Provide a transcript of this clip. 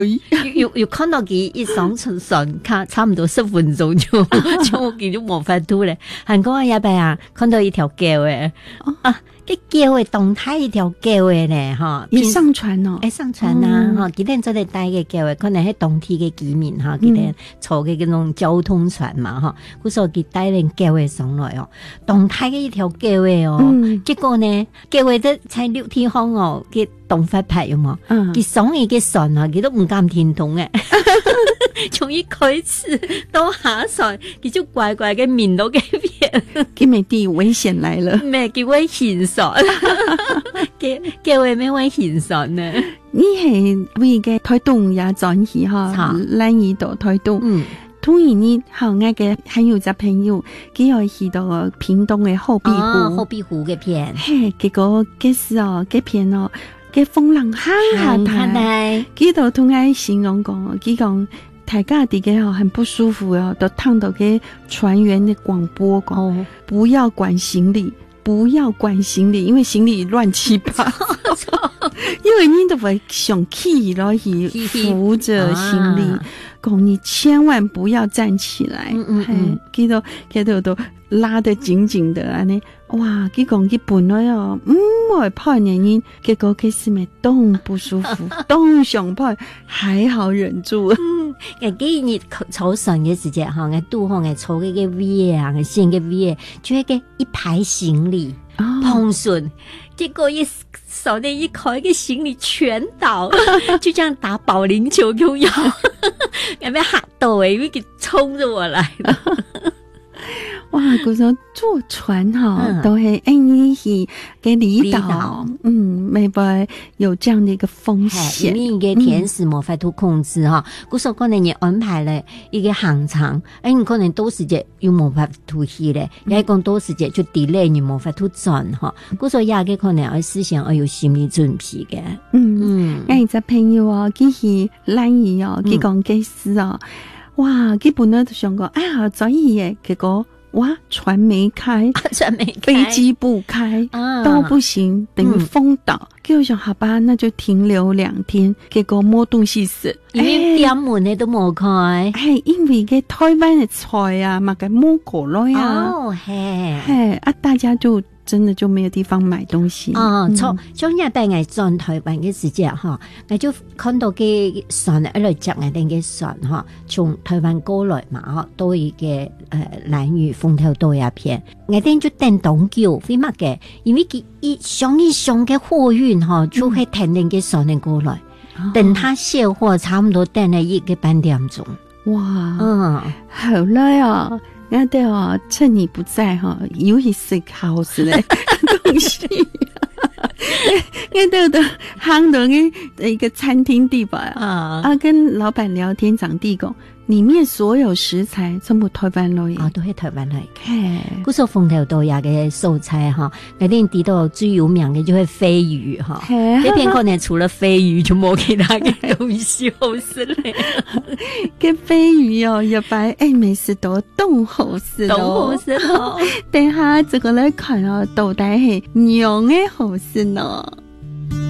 有看到佢一上船，差唔多10分鐘就見咗冇法度咧。韓國也係啊，看到一條狗誒，cái狗誒動態一條狗誒咧，哈， 也上傳哦， 上傳啊，哈，佢哋做嚟帶嘅狗誒，可能係當地嘅居民哈，佢哋坐嘅嗰種交通船嘛，哈，嗰時候佢帶領狗誒上來哦，動態嘅一條狗誒哦，結果呢，狗誒都喺陸地上哦，佢動發牌有冇？佢上嘅嘅船啊，佢都唔敢停動誒。從一開始到下船，佢就乖乖嘅面到嘅邊， 佢咪啲危險來了， 咩叫危險船？叫為咩危險船呢？ 你係為嘅推動也轉去哈，咱呢度推動。突然呢，後啱嘅還有隻朋友，佢又去到屏東嘅後壁湖， 後壁湖嘅片， 嘿，結果嘅時候嘅片哦，嘅風浪行下台，佢就同我形容講，佢講。大家啲嘅很不舒服哦，都聽到嘅船員的廣播講，不要管行李，不要管行李，因為行李亂七八糟，因為你都會上起咯，去扶着行李，講你千萬不要站起來，佢都拉得緊緊的安尼，哇！佢講佢本來哦，我怕原因，結果佢是咪都不舒服，都想怕，還好忍住。 幾日坐船嘅時節哈，我拄好我坐嗰個位啊，我先嘅位，就係個一排行李碰船，結果一手呢一開個行李全倒，就這樣打保齡球咁樣，有咩嚇到誒？因為佢衝着我來了。 哇！佢說坐船哈，都係你去嘅離島，未必有這樣的一個風險。 因為個天時冇法度控制哈，佢說可能你安排了一個航程，你可能到時節又冇法度去咧，也講到時節就 delay 你冇法度轉哈。佢說也嘅可能要事先要有心理準備嘅。 我有隻朋友哦，佢去蘭嶼哦，佢講嘅事哦，哇！佢本來就想講，哎呀，可以嘅，結果。哇！船沒開，飛機不開，都不行，等於封島。跟住想，好吧，那就停留2天。結果冇東西食， 因為店門你都冇開。 係因為嘅台灣嘅菜啊，嘛嘅冇過來啊。 哦， 係啊，大家就真的就沒有地方買東西。 從日帶我轉台灣嘅時節哈，我就看到嘅船一路接我哋嘅船哈，從台灣過來嘛哈，到一個蘭嶼風頭島一片，我哋就等東橋，為乜嘅？因為佢一上嘅貨運哈，就會停定嘅船過來，等他卸貨，差唔多等了1個半點鐘。 哇，好耐啊！我哋哦，趁你不在哈，有一食好食的東西。我哋都行到一個餐廳地吧跟老闆聊天講地講，裡面所有食材全部台灣來的， 都係台灣來嘅。嗰時候風頭島也嘅素菜哈，嗰啲地道最有名嘅就係飛魚哈，呢邊可能除了飛魚就冇其他嘅東西好食咧。 嘅飛魚哦，入擺美食島都好食咯，等下這個來看哦，到底係娘嘅好食咯。